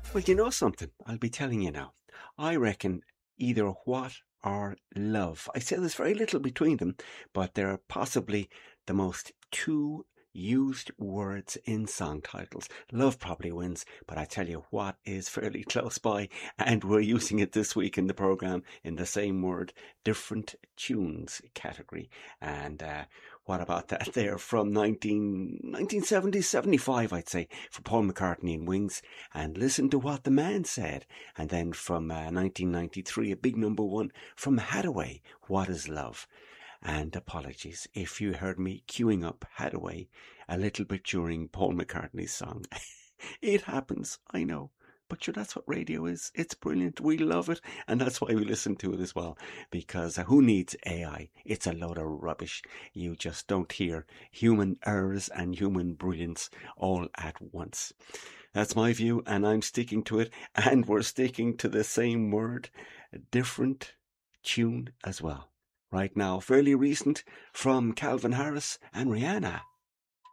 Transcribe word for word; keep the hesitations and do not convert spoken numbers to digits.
Well, you know something? I'll be telling you now. I reckon either what or love. I say there's very little between them, but they're possibly the most two used words in song titles. Love probably wins, but I tell you what is fairly close by, and we're using it this week in the program in the same word, different tunes category. And uh, what about that there from nineteen, nineteen seventy, seventy-five, I'd say, for Paul McCartney and Wings, and Listen to What the Man Said. And then from uh, nineteen ninety-three, a big number one from Haddaway, What is Love? And apologies if you heard me queuing up Haddaway a little bit during Paul McCartney's song. It happens, I know. But sure, that's what radio is. It's brilliant. We love it. And that's why we listen to it as well. Because uh, who needs A I? It's a load of rubbish. You just don't hear human errors and human brilliance all at once. That's my view, and I'm sticking to it. And we're sticking to the same word, a different tune as well. Right now, fairly recent, from Calvin Harris and Rihanna.